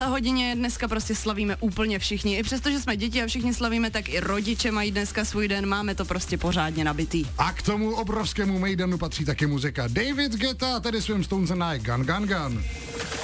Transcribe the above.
hodině dneska prostě slavíme úplně všichni. I přesto, že jsme děti a všichni slavíme, tak i rodiče mají dneska svůj den, máme to prostě pořádně nabitý. A k tomu obrovskému mejdanu patří taky muzika. David Guetta, tedy svým Stones and I, Gun Gun Gun.